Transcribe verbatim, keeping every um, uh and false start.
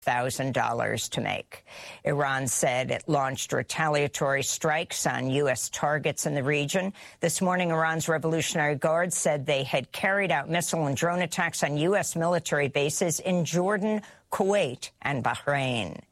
thousand dollars to make. Iran said it launched retaliatory strikes on U S targets in the region. This morning, Iran's Revolutionary Guard said they had carried out missile and drone attacks on U S military bases in Jordan, Kuwait, and Bahrain.